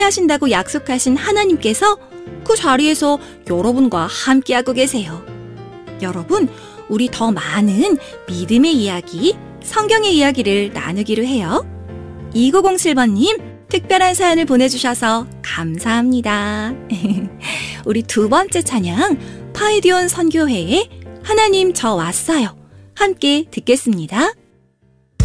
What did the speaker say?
하신다고 약속하신 하나님께서 그 자리에서 여러분과 함께하고 계세요. 여러분, 우리 더 많은 믿음의 이야기, 성경의 이야기를 나누기로 해요. 2907번님, 특별한 사연을 보내주셔서 감사합니다. 우리 두 번째 찬양, 파이디온 선교회의 하나님 저 왔어요. 함께 듣겠습니다.